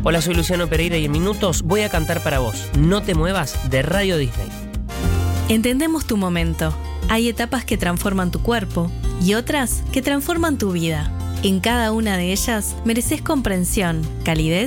Hola, soy Luciano Pereira y en minutos voy a cantar para vos No te muevas de Radio Disney. Entendemos tu momento. Hay etapas que transforman tu cuerpo y otras que transforman tu vida. En cada una de ellas mereces comprensión, calidez